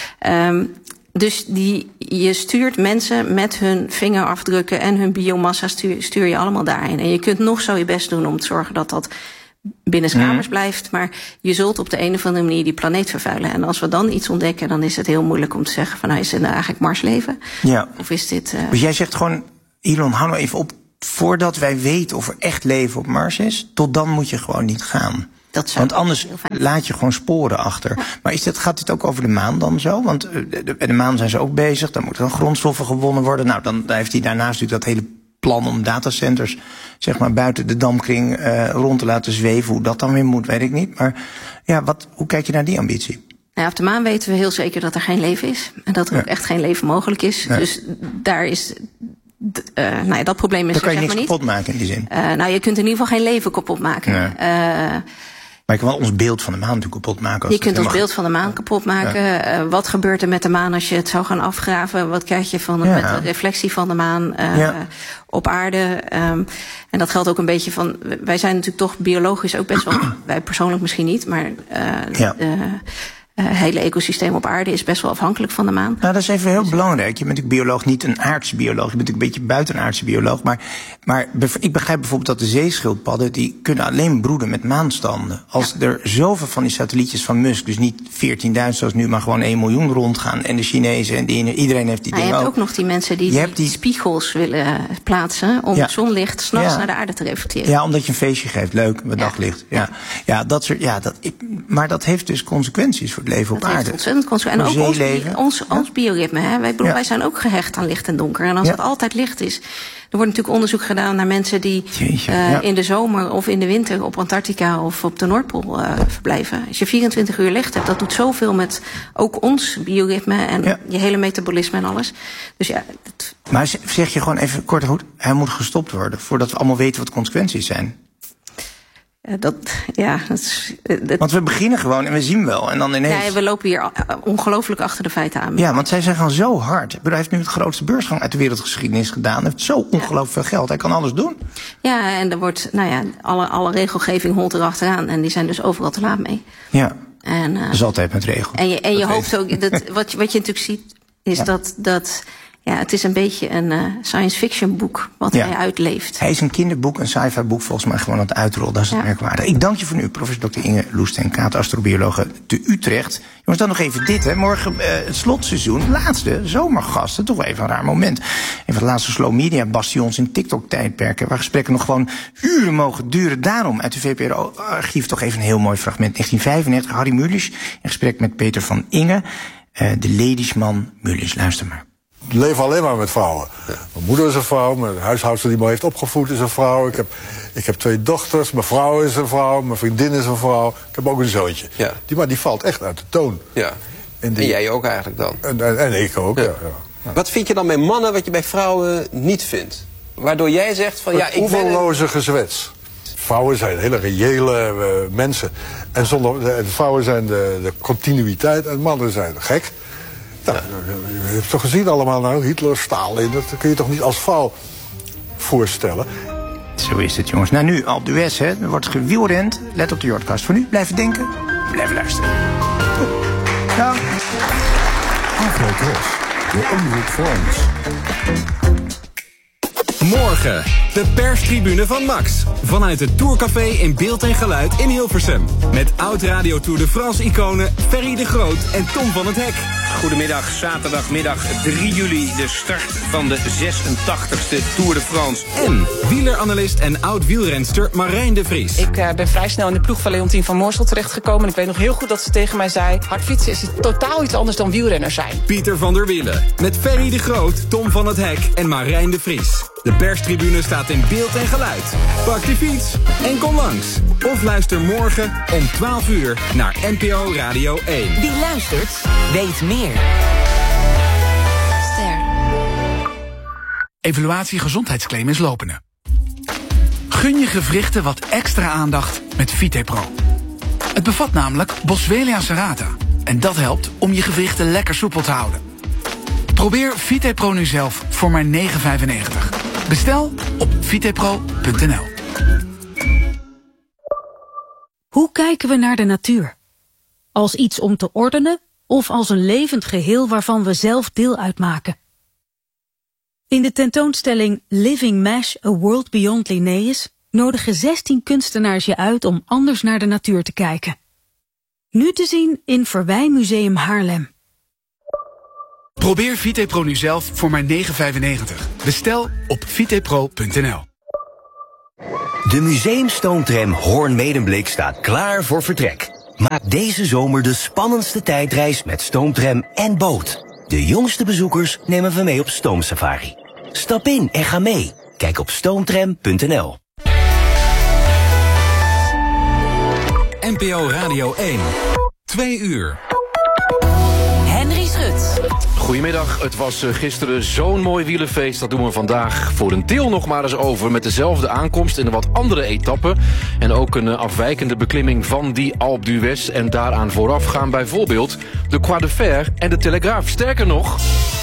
Um, Dus die, je stuurt mensen met hun vingerafdrukken en hun biomassa stuur, stuur je allemaal daarin. En je kunt nog zo je best doen om te zorgen dat dat binnenskamers mm. blijft. Maar je zult op de een of andere manier die planeet vervuilen. En als we dan iets ontdekken, dan is het heel moeilijk om te zeggen van nou, is dit nou eigenlijk Marsleven? Ja. Of is dit... Uh... Dus jij zegt gewoon, Elon, hou nou even op. Voordat wij weten of er echt leven op Mars is, tot dan moet je gewoon niet gaan. Dat Want anders laat je gewoon sporen achter. Ja. Maar is dit, gaat dit ook over de maan dan zo? Want bij de maan zijn ze ook bezig. Dan moeten dan grondstoffen gewonnen worden. Nou, dan heeft hij daarnaast natuurlijk dat hele plan om datacenters zeg maar buiten de dampkring uh, rond te laten zweven. Hoe dat dan weer moet, weet ik niet. Maar ja, wat, hoe kijk je naar die ambitie? Nou, op de maan weten we heel zeker dat er geen leven is. En dat er ja. ook echt geen leven mogelijk is. Ja. Dus daar is... Uh, nou ja, dat probleem is dan kan je zeg niks maar kapot maken in die zin. Uh, nou, je kunt in ieder geval geen leven kapot maken. Ja. Uh, Maar je kan wel ons beeld van de maan natuurlijk kapot maken. Als je kunt ons beeld van de maan kapot maken. Ja. Uh, wat gebeurt er met de maan als je het zou gaan afgraven? Wat krijg je van, ja. met de reflectie van de maan uh, ja. op aarde? Um, en dat geldt ook een beetje van... Wij zijn natuurlijk toch biologisch ook best wel... wij persoonlijk misschien niet, maar... Uh, ja. uh, Het uh, hele ecosysteem op aarde is best wel afhankelijk van de maan. Nou, dat is even heel belangrijk. Je bent natuurlijk bioloog, niet een aardse bioloog. Je bent natuurlijk een beetje buitenaardse bioloog. Maar, maar ik begrijp bijvoorbeeld dat de zeeschildpadden... die kunnen alleen broeden met maanstanden. Als ja. er zoveel van die satellietjes van Musk... dus niet veertienduizend zoals nu, maar gewoon één miljoen rondgaan... en de Chinezen en die, iedereen heeft die nou, dingen Je hebt ook nog die mensen die, die, die spiegels willen plaatsen... om ja. het zonlicht 's nachts ja. naar de aarde te reflecteren. Ja, omdat je een feestje geeft. Leuk, met ja. daglicht. Ja, ja, dat soort, ja dat, ik, maar dat heeft dus consequenties voor leven op dat aarde. Ontzettend consequent. En ook ons, ons, ons ja. bioritme. Hè. Wij, ja. wij zijn ook gehecht aan licht en donker. En als ja. het altijd licht is... Er wordt natuurlijk onderzoek gedaan naar mensen die Jeetje, uh, ja. in de zomer of in de winter op Antarctica of op de Noordpool uh, verblijven. Als je vierentwintig uur licht hebt, dat doet zoveel met ook ons bioritme en ja. je hele metabolisme en alles. Dus ja. Dat... Maar zeg je gewoon even kort en goed, hij moet gestopt worden voordat we allemaal weten wat de consequenties zijn. Dat, ja, dat is, dat... Want we beginnen gewoon en we zien wel. En dan ineens... Ja, we lopen hier ongelooflijk achter de feiten aan. Ja, want zij zijn gewoon zo hard. Hij heeft nu het grootste beursgang uit de wereldgeschiedenis gedaan. Hij heeft zo ongelooflijk veel geld. Hij kan alles doen. Ja, en er wordt, nou ja, alle, alle regelgeving holt erachteraan. En die zijn dus overal te laat mee. Ja, en, uh, dat is altijd met regels. En je, en je hoopt ook, dat, wat, wat je natuurlijk ziet, is ja. dat... dat Ja, het is een beetje een uh, science fiction boek wat ja. hij uitleeft. Hij is een kinderboek, een sci-fi boek volgens mij gewoon aan het uitrollen. Dat is het ja. merkwaardig. Ik dank je voor nu, professor dokter Inge Loestenkaat, astrobiologe te Utrecht. Jongens, dan nog even dit, hè. Morgen uh, het slotseizoen, laatste zomergasten. Toch wel even een raar moment. Even het laatste slow media bastions in TikTok-tijdperken, waar gesprekken nog gewoon uren mogen duren. Daarom uit de V P R O-archief toch even een heel mooi fragment. negentien vijfennegentig, Harry Mulisch in gesprek met Peter van Inge. Uh, de ladiesman Mulisch, luister maar. Ik leef alleen maar met vrouwen. Ja. Mijn moeder is een vrouw, mijn huishoudster die me heeft opgevoed is een vrouw. Ik heb, ik heb twee dochters, mijn vrouw is een vrouw, mijn vriendin is een vrouw. Ik heb ook een zoontje. Ja. Die, maar die valt echt uit de toon. Ja. En, die, en jij ook eigenlijk dan? En, en, en ik ook, ja. Ja, ja. Wat vind je dan bij mannen wat je bij vrouwen niet vindt? Waardoor jij zegt van... Het ja, ik oeverloze ben... gezwets. Vrouwen zijn hele reële uh, mensen. En zonder, de, de vrouwen zijn de, de continuïteit en mannen zijn gek. Nou, je hebt toch gezien allemaal, nou, Hitler, Stalin, dat kun je toch niet als vrouw voorstellen? Zo is het, jongens. Nou, nu, Alpe d'Huez, hè. Er wordt gewielrend. Let op de Jordkast. Voor nu, blijven denken, blijven luisteren. Ja. Afrotros, de omroep voor ons. Morgen, de perstribune van Max. Vanuit het Tourcafé in Beeld en Geluid in Hilversum. Met oud-radio Tour de France-iconen Ferry de Groot en Tom van het Hek. Goedemiddag, zaterdagmiddag drie juli, de start van de zesentachtigste Tour de France. En wieleranalist en oud-wielrenster Marijn de Vries. Ik uh, ben vrij snel in de ploeg van Leontien van Moorsel terechtgekomen. En ik weet nog heel goed dat ze tegen mij zei... hard fietsen is totaal iets anders dan wielrenner zijn. Pieter van der Wielen. Met Ferry de Groot, Tom van het Hek en Marijn de Vries. De perstribune staat in Beeld en Geluid. Pak de fiets en kom langs. Of luister morgen om twaalf uur naar N P O Radio één. Wie luistert, weet meer. Ster. Evaluatie gezondheidsclaim is lopende. Gun je gewrichten wat extra aandacht met Vitepro. Het bevat namelijk Boswellia serrata. En dat helpt om je gewrichten lekker soepel te houden. Probeer Vitepro nu zelf voor maar negen vijfennegentig. Bestel op vitepro punt n l. Hoe kijken we naar de natuur? Als iets om te ordenen of als een levend geheel waarvan we zelf deel uitmaken? In de tentoonstelling Living Mesh, A World Beyond Linnaeus nodigen zestien kunstenaars je uit om anders naar de natuur te kijken. Nu te zien in Verwijmuseum Haarlem. Probeer Vitepro nu zelf voor maar negen vijfennegentig. Bestel op vitepro punt n l. De museumstoomtram Hoorn-Medemblik staat klaar voor vertrek. Maak deze zomer de spannendste tijdreis met stoomtram en boot. De jongste bezoekers nemen we mee op stoomsafari. Stap in en ga mee. Kijk op stoomtram punt n l. N P O Radio één. Twee uur. Henry Schut. Goedemiddag, het was gisteren zo'n mooi wielerfeest. Dat doen we vandaag voor een deel nog maar eens over. Met dezelfde aankomst in een wat andere etappe. En ook een afwijkende beklimming van die Alpe d'Huez. En daaraan vooraf gaan bijvoorbeeld de Croix de Fer en de Telegraaf. Sterker nog...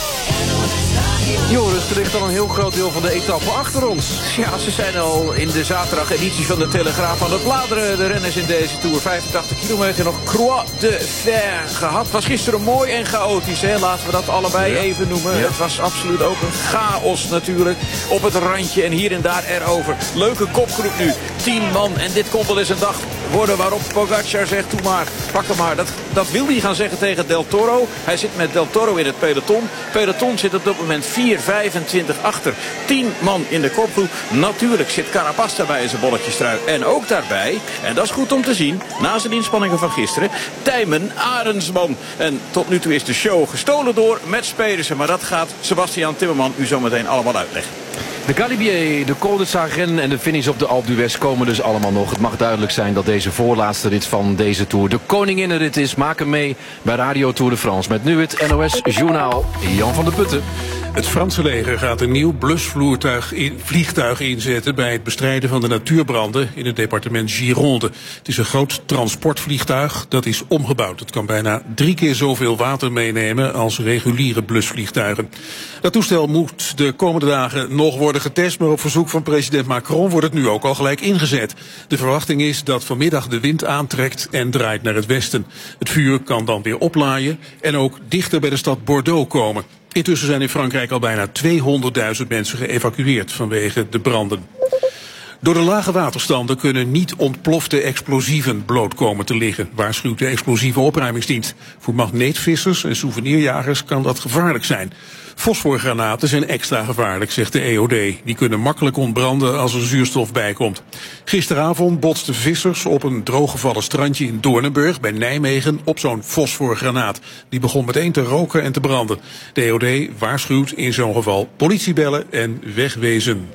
Joris, er ligt al een heel groot deel van de etappe achter ons. Ja, ze zijn al in de zaterdageditie van de Telegraaf aan het bladeren. De renners in deze Tour. vijfentachtig kilometer nog Croix de Fer gehad. Was gisteren mooi en chaotisch, hè? Laten we dat allebei ja. even noemen. Ja. Het was absoluut ook een chaos natuurlijk. Op het randje en hier en daar erover. Leuke kopgroep nu. Tien man. En dit kon wel eens een dag worden waarop Pogacar zegt, doe maar, pak hem maar. Dat, dat wil hij gaan zeggen tegen Del Toro. Hij zit met Del Toro in het peloton. Peloton zit op dit moment vier vijfentwintig achter. tien man in de kopgroep. Natuurlijk zit Carapaz daarbij in zijn bolletjestrui. En ook daarbij, en dat is goed om te zien, na zijn inspanningen van gisteren, Tijmen Arendsman. En tot nu toe is de show gestolen door Mats Pedersen. Maar dat gaat Sebastian Timmerman u zometeen allemaal uitleggen. De Galibier, de Col de Sargent en de finish op de Alpe d'Huez komen dus allemaal nog. Het mag duidelijk zijn dat deze voorlaatste rit van deze Tour de koninginnenrit is. Maak hem mee bij Radio Tour de France. Met nu het N O S-journaal Jan van der Putten. Het Franse leger gaat een nieuw blusvliegtuig inzetten bij het bestrijden van de natuurbranden in het departement Gironde. Het is een groot transportvliegtuig dat is omgebouwd. Het kan bijna drie keer zoveel water meenemen als reguliere blusvliegtuigen. Dat toestel moet de komende dagen nog worden getest, maar op verzoek van president Macron wordt het nu ook al gelijk ingezet. De verwachting is dat vanmiddag de wind aantrekt en draait naar het westen. Het vuur kan dan weer oplaaien en ook dichter bij de stad Bordeaux komen. Intussen zijn in Frankrijk al bijna tweehonderdduizend mensen geëvacueerd vanwege de branden. Door de lage waterstanden kunnen niet ontplofte explosieven bloot komen te liggen, waarschuwt de explosieve opruimingsdienst. Voor magneetvissers en souvenirjagers kan dat gevaarlijk zijn. Fosforgranaten zijn extra gevaarlijk, zegt de E O D. Die kunnen makkelijk ontbranden als er zuurstof bijkomt. Gisteravond botsten vissers op een drooggevallen strandje in Doornenburg bij Nijmegen op zo'n fosforgranaat. Die begon meteen te roken en te branden. De E O D waarschuwt in zo'n geval politie bellen en wegwezen.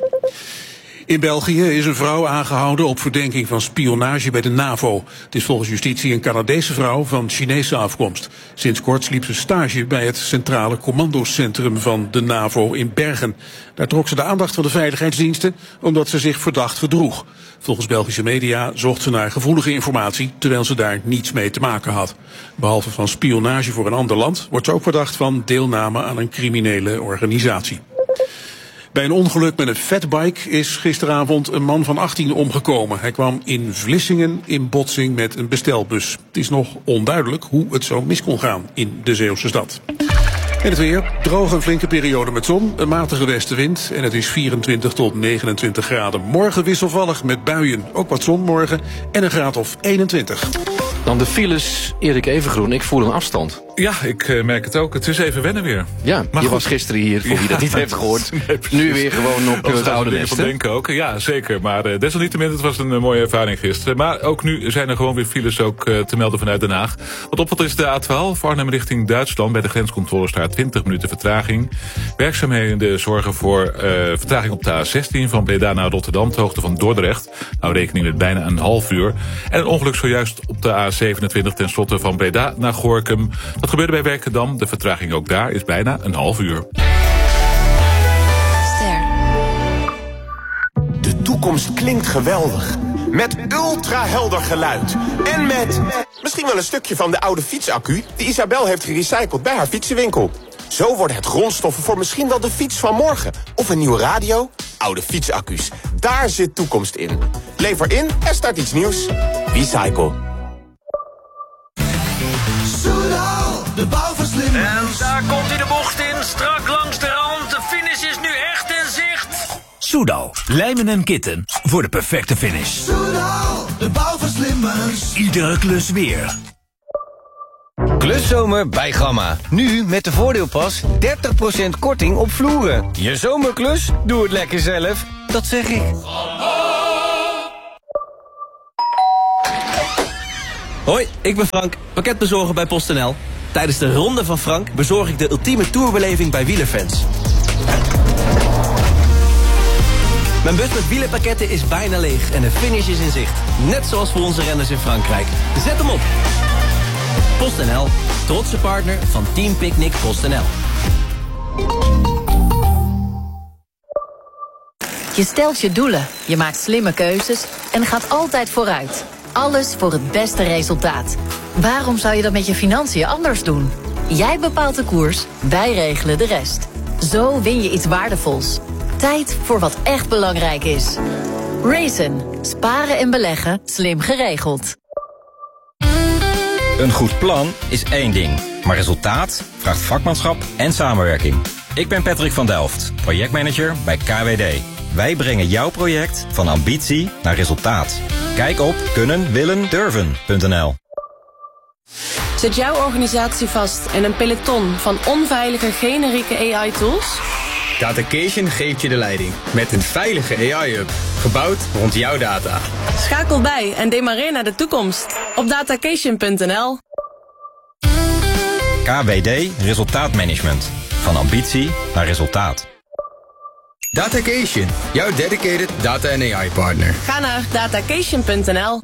In België is een vrouw aangehouden op verdenking van spionage bij de NAVO. Het is volgens justitie een Canadese vrouw van Chinese afkomst. Sinds kort sliep ze stage bij het centrale commandocentrum van de NAVO in Bergen. Daar trok ze de aandacht van de veiligheidsdiensten omdat ze zich verdacht gedroeg. Volgens Belgische media zocht ze naar gevoelige informatie terwijl ze daar niets mee te maken had. Behalve van spionage voor een ander land wordt ze ook verdacht van deelname aan een criminele organisatie. Bij een ongeluk met een fatbike is gisteravond een man van achttien omgekomen. Hij kwam in Vlissingen in botsing met een bestelbus. Het is nog onduidelijk hoe het zo mis kon gaan in de Zeeuwse stad. En het weer, droog en flinke periode met zon, een matige westenwind en het is vierentwintig tot negenentwintig graden. Morgen wisselvallig met buien, ook wat zon morgen en een graad of eenentwintig. Dan de files, Erik Evengroen, ik voel een afstand. Ja, ik uh, merk het ook. Het is even wennen weer. Ja, maar je goed. was gisteren hier, voor wie dat niet heeft gehoord. Nee, nu weer gewoon op het oude nest. Van denken ook. Ja, zeker. Maar uh, desalniettemin, het was een uh, mooie ervaring gisteren. Maar ook nu zijn er gewoon weer files ook uh, te melden vanuit Den Haag. Wat opvalt is de A twaalf, Arnhem richting Duitsland. Bij de grenscontrole staat twintig minuten vertraging. Werkzaamheden zorgen voor uh, vertraging op de A zestien van Breda naar Rotterdam, de hoogte van Dordrecht. Nou, rekening met bijna een half uur. En een ongeluk zojuist op de A zevenentwintig ten slotte van Breda naar Gorinchem. Dat gebeurde bij Werkendam. De vertraging ook daar is bijna een half uur. Ster. De toekomst klinkt geweldig. Met ultra-helder geluid. En met misschien wel een stukje van de oude fietsaccu die Isabel heeft gerecycled bij haar fietsenwinkel. Zo worden het grondstoffen voor misschien wel de fiets van morgen. Of een nieuwe radio, oude fietsaccu's. Daar zit toekomst in. Lever in en start iets nieuws. Recycle. Soudal, de bouwverslimmers. En daar komt hij de bocht in, strak langs de rand. De finish is nu echt in zicht. Soudal, lijmen en kitten voor de perfecte finish. Soudal, de bouwverslimmers. Iedere klus weer. Kluszomer bij Gamma. Nu met de voordeelpas dertig procent korting op vloeren. Je zomerklus? Doe het lekker zelf. Dat zeg ik. Hoi, ik ben Frank, pakketbezorger bij PostNL. Tijdens de Ronde van Frank bezorg ik de ultieme tourbeleving bij wielerfans. Mijn bus met wielerpakketten is bijna leeg en de finish is in zicht. Net zoals voor onze renners in Frankrijk. Zet hem op! PostNL, trotse partner van Team Picnic PostNL. Je stelt je doelen, je maakt slimme keuzes en gaat altijd vooruit. Alles voor het beste resultaat. Waarom zou je dat met je financiën anders doen? Jij bepaalt de koers, wij regelen de rest. Zo win je iets waardevols. Tijd voor wat echt belangrijk is. Raisin. Sparen en beleggen, slim geregeld. Een goed plan is één ding, maar resultaat vraagt vakmanschap en samenwerking. Ik ben Patrick van Delft, projectmanager bij K W D. Wij brengen jouw project van ambitie naar resultaat. Kijk op kunnen willen durven punt n l. Zit jouw organisatie vast in een peloton van onveilige generieke A I-tools? Datacation geeft je de leiding met een veilige A I-hub, gebouwd rond jouw data. Schakel bij en demareer naar de toekomst op datacation punt n l. K W D Resultaatmanagement. Van ambitie naar resultaat. Datacation, jouw dedicated data en A I-partner. Ga naar datacation punt n l.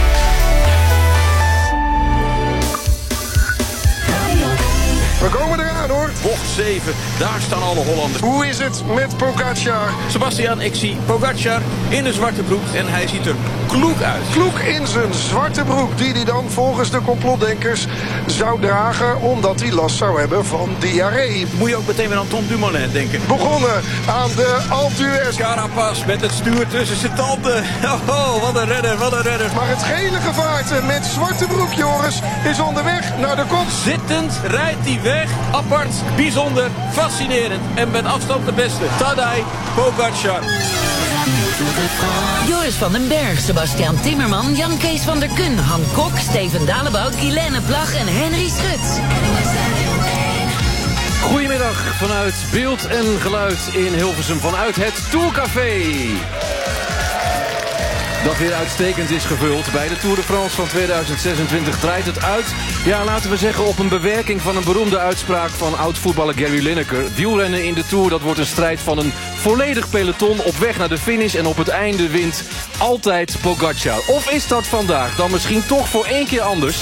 We komen eraan hoor. Bocht zeven, daar staan alle Hollanders. Hoe is het met Pogacar? Sebastian, ik zie Pogacar in een zwarte broek en hij ziet er kloek uit. Kloek in zijn zwarte broek, die hij dan volgens de complotdenkers zou dragen omdat hij last zou hebben van diarree. Moet je ook meteen weer aan Tom Dumoulin denken. Begonnen aan de Alpe d'Huez. Carapaz met het stuur tussen zijn tanden. Oh, wat een redder, wat een redder. Maar het gele gevaarte met zwarte broek, Joris, is onderweg naar de kop. Zittend rijdt hij weg. Apart, bijzonder, fascinerend en met afstand de beste. Tadej Pogacar. Joris van den Berg, Sebastian Timmerman, Jan Kees van der Kun, Han Kok, Steven Dalebout, Guilaine Plag en Henry Schut. Goedemiddag vanuit Beeld en Geluid in Hilversum vanuit het Tourcafé. Dat weer uitstekend is gevuld. Bij de Tour de France van tweeduizend zesentwintig draait het uit. Ja, laten we zeggen op een bewerking van een beroemde uitspraak van oud-voetballer Gary Lineker. Wielrennen in de Tour, dat wordt een strijd van een volledig peloton op weg naar de finish. En op het einde wint altijd Pogacar. Of is dat vandaag dan misschien toch voor één keer anders?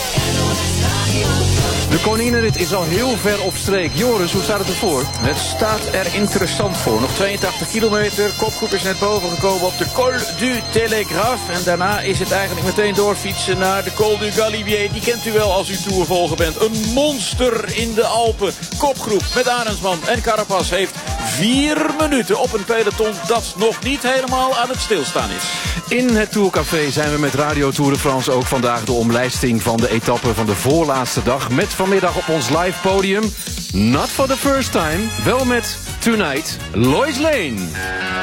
De koninginrit is al heel ver op streek. Joris, hoe staat het ervoor? Het staat er interessant voor. Nog tweeëntachtig kilometer. Kopgroep is net boven gekomen op de Col du Télégraphe. En daarna is het eigenlijk meteen doorfietsen naar de Col du Galibier. Die kent u wel als u tourvolger bent. Een monster in de Alpen. Kopgroep met Arendsman en Carapaz heeft vier minuten op een peloton dat nog niet helemaal aan het stilstaan is. In het Tourcafé zijn we met Radio Tour de France ook vandaag de omlijsting van de etappe van de voorlaatste dag. Met vanmiddag op ons live podium, not for the first time, wel met Tonight, Lois Lane.